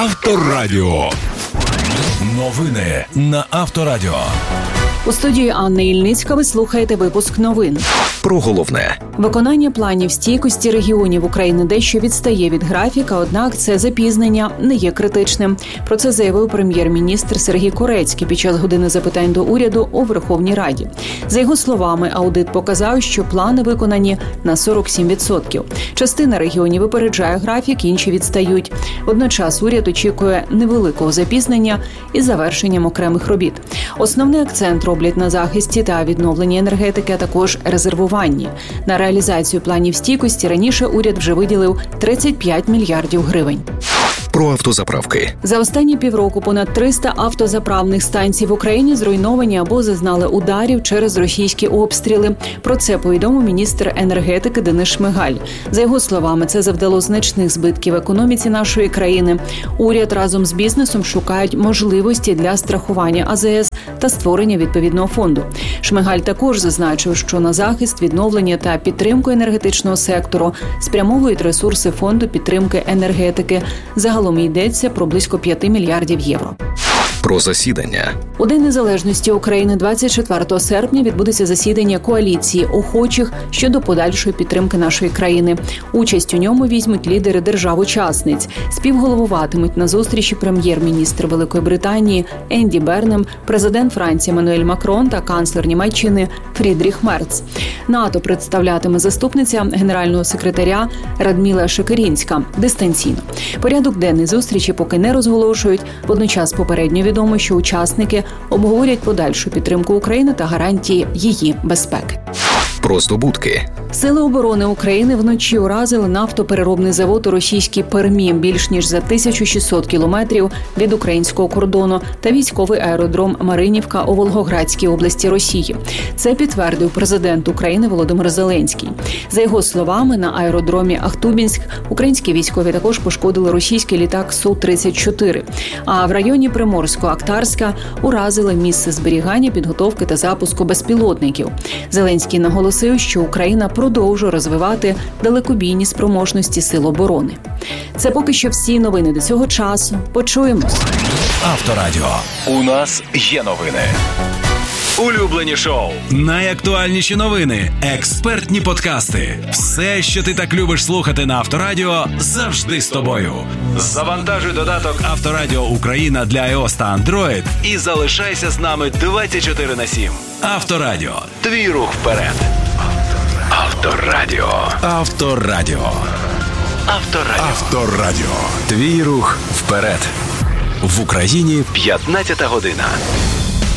Авторадіо. Новини на Авторадіо. У студії Анна Ільницька ви слухаєте випуск новин. Про головне. Виконання планів стійкості регіонів України дещо відстає від графіка, однак це запізнення не є критичним. Про це заявив прем'єр-міністр Сергій Корецький під час години запитань до уряду у Верховній Раді. За його словами, аудит показав, що плани виконані на 47%. Частина регіонів випереджає графік, інші відстають. Водночас уряд очікує невеликого запізнення із завершенням окремих робіт. Основний акцент роблять на захисті та відновленні енергетики, а також резервуванні. На реалізацію планів стійкості раніше уряд вже виділив 35 мільярдів гривень. Про автозаправки. За останні півроку понад 300 автозаправних станцій в Україні зруйновані або зазнали ударів через російські обстріли. Про це повідомив міністр енергетики Денис Шмигаль. За його словами, це завдало значних збитків економіці нашої країни. Уряд разом з бізнесом шукають можливості для страхування АЗС та створення відповідного фонду. Шмигаль також зазначив, що на захист, відновлення та підтримку енергетичного сектору спрямовують ресурси фонду підтримки енергетики. Загалом йдеться про близько 5 мільярдів євро. Про засідання. У День Незалежності України 24 серпня відбудеться засідання коаліції охочих щодо подальшої підтримки нашої країни. Участь у ньому візьмуть лідери держав-учасниць. Співголовуватимуть на зустрічі прем'єр-міністр Великої Британії Енді Бернем, президент Франції Еммануель Макрон та канцлер Німеччини Фрідріх Мерц. НАТО представлятиме заступниця генерального секретаря Радміла Шекерінська дистанційно. Порядок денний зустрічі поки не розголошують, водночас попередньо відомо, що учасники обговорять подальшу підтримку України та гарантії її безпеки. Про здобутки. Сили оборони України вночі уразили нафтопереробний завод у російській Пермі більш ніж за 1600 кілометрів від українського кордону та військовий аеродром Маринівка у Волгоградській області Росії. Це підтвердив президент України Володимир Зеленський. За його словами, на аеродромі Ахтубінськ українські військові також пошкодили російський літак Су-34. А в районі Приморсько-Ахтарська уразили місце зберігання, підготовки та запуску безпілотників. Зеленський наголосив, що Україна продовжує розвивати далекобійні спроможності сил оборони. Це поки що всі новини до цього часу. Почуємось. Авторадіо. У нас є новини. Улюблені шоу, найактуальніші новини, експертні подкасти. Все, що ти так любиш слухати на Авторадіо, завжди з тобою. Завантажуй додаток Авторадіо Україна для iOS та Android і залишайся з нами 24/7. Авторадіо. Твій рух вперед. Авторадіо. Авторадіо. Авторадіо. Авторадіо. Твій рух вперед. В Україні 15 година.